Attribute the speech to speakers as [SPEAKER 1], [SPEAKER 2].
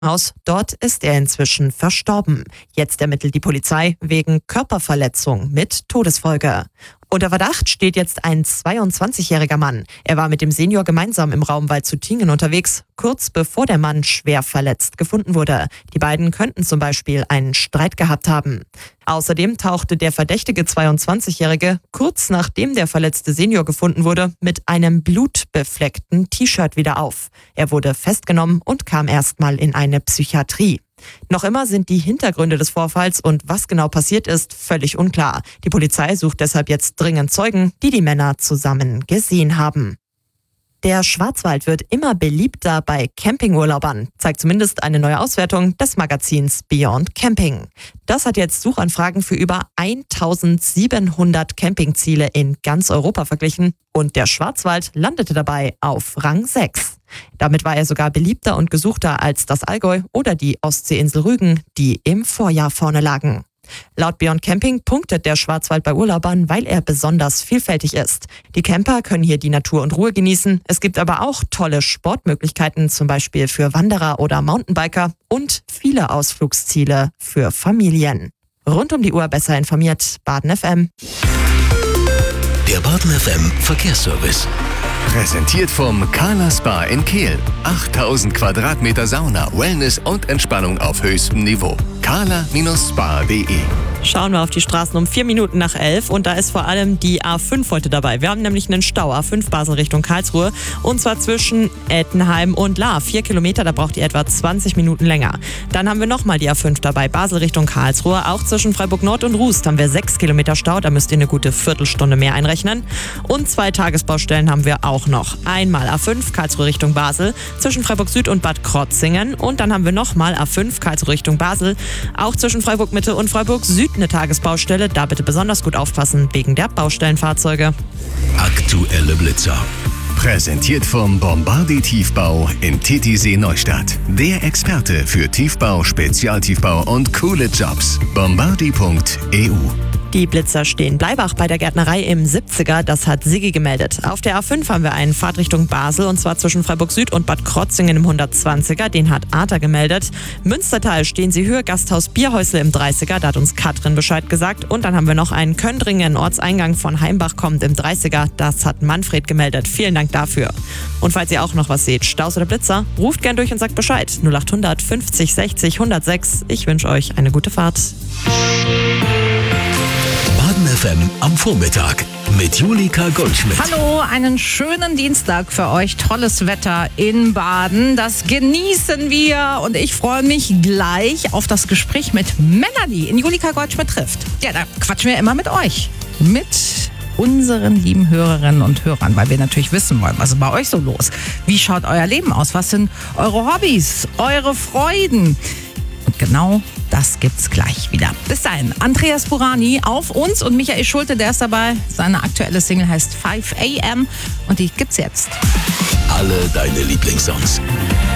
[SPEAKER 1] Krankenhaus. Dort ist er inzwischen verstorben. Jetzt ermittelt die Polizei wegen Körperverletzung mit Todesfolge. Unter Verdacht steht jetzt ein 22-jähriger Mann. Er war mit dem Senior gemeinsam im Raumwald zu Tingen unterwegs, kurz bevor der Mann schwer verletzt gefunden wurde. Die beiden könnten zum Beispiel einen Streit gehabt haben. Außerdem tauchte der verdächtige 22-Jährige kurz nachdem der verletzte Senior gefunden wurde, mit einem blutbefleckten T-Shirt wieder auf. Er wurde festgenommen und kam erstmal in eine Psychiatrie. Noch immer sind die Hintergründe des Vorfalls und was genau passiert ist, völlig unklar. Die Polizei sucht deshalb jetzt dringend Zeugen, die die Männer zusammen gesehen haben. Der Schwarzwald wird immer beliebter bei Campingurlaubern, zeigt zumindest eine neue Auswertung des Magazins Beyond Camping. Das hat jetzt Suchanfragen für über 1700 Campingziele in ganz Europa verglichen und der Schwarzwald landete dabei auf Rang 6. Damit war er sogar beliebter und gesuchter als das Allgäu oder die Ostseeinsel Rügen, die im Vorjahr vorne lagen. Laut Beyond Camping punktet der Schwarzwald bei Urlaubern, weil er besonders vielfältig ist. Die Camper können hier die Natur und Ruhe genießen. Es gibt aber auch tolle Sportmöglichkeiten, zum Beispiel für Wanderer oder Mountainbiker und viele Ausflugsziele für Familien. Rund um die Uhr besser informiert, Baden FM.
[SPEAKER 2] Der Baden FM Verkehrsservice. Präsentiert vom Carla Spa in Kehl. 8000 Quadratmeter Sauna, Wellness und Entspannung auf höchstem Niveau. carla-spa.de.
[SPEAKER 1] Schauen wir auf die Straßen um 4 Minuten nach 11 und da ist vor allem die A5 heute dabei. Wir haben nämlich einen Stau, A5 Basel Richtung Karlsruhe und zwar zwischen Ettenheim und Lahr. 4 Kilometer, da braucht ihr etwa 20 Minuten länger. Dann haben wir nochmal die A5 dabei, Basel Richtung Karlsruhe. Auch zwischen Freiburg Nord und Rust haben wir 6 Kilometer Stau, da müsst ihr eine gute Viertelstunde mehr einrechnen. Und 2 Tagesbaustellen haben wir auch noch. Einmal A5 Karlsruhe Richtung Basel, zwischen Freiburg Süd und Bad Krotzingen. Und dann haben wir nochmal A5 Karlsruhe Richtung Basel, auch zwischen Freiburg Mitte und Freiburg Süd eine Tagesbaustelle. Da bitte besonders gut aufpassen wegen der Baustellenfahrzeuge.
[SPEAKER 2] Aktuelle Blitzer. Präsentiert vom Bombardi Tiefbau in Titisee Neustadt. Der Experte für Tiefbau, Spezialtiefbau und coole Jobs. Bombardi.eu.
[SPEAKER 1] Die Blitzer stehen Bleibach bei der Gärtnerei im 70er, das hat Siggi gemeldet. Auf der A5 haben wir einen Fahrtrichtung Basel und zwar zwischen Freiburg Süd und Bad Krotzingen im 120er, den hat Arta gemeldet. Münstertal stehen sie Höhe Gasthaus Bierhäusle im 30er, da hat uns Katrin Bescheid gesagt. Und dann haben wir noch einen Köndringen, Ortseingang von Heimbach kommt im 30er, das hat Manfred gemeldet. Vielen Dank dafür. Und falls ihr auch noch was seht, Staus oder Blitzer, ruft gern durch und sagt Bescheid. 0800 50 60 106. Ich wünsche euch eine gute Fahrt.
[SPEAKER 2] Baden FM am Vormittag mit Julika Goldschmidt.
[SPEAKER 3] Hallo, einen schönen Dienstag für euch. Tolles Wetter in Baden. Das genießen wir und ich freue mich gleich auf das Gespräch mit Melanie in Julika Goldschmidt trifft. Ja, da quatschen wir immer mit euch. Mit unseren lieben Hörerinnen und Hörern, weil wir natürlich wissen wollen, was ist bei euch so los? Wie schaut euer Leben aus? Was sind eure Hobbys, eure Freuden? Und genau das gibt's gleich wieder. Bis dahin, Andreas Burani auf uns und Michael Schulte, der ist dabei. Seine aktuelle Single heißt 5 AM und die gibt's jetzt.
[SPEAKER 2] Alle deine Lieblingssongs.